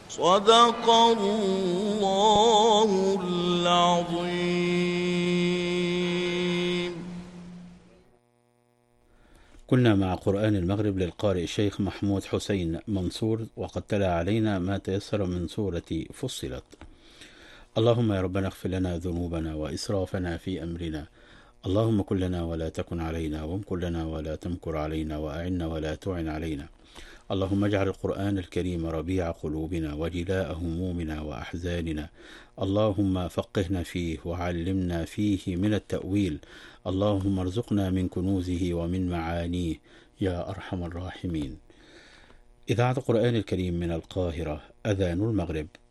صدق الله العظيم. كنا مع قرآن المغرب للقارئ الشيخ محمود حسين منصور، وقد تلا علينا ما تيسر من سورة فصلت. اللهم يا ربنا اغفر لنا ذنوبنا وإسرافنا في أمرنا، اللهم كن لنا ولا تكن علينا، وامكر لنا ولا تمكر علينا، وأعنا ولا تعن علينا. اللهم اجعل القرآن الكريم ربيع قلوبنا وجلاء همومنا وأحزاننا. اللهم فقهنا فيه وعلمنا فيه من التأويل. اللهم ارزقنا من كنوزه ومن معانيه يا أرحم الراحمين. إذاعة القرآن الكريم من القاهرة، أذان المغرب.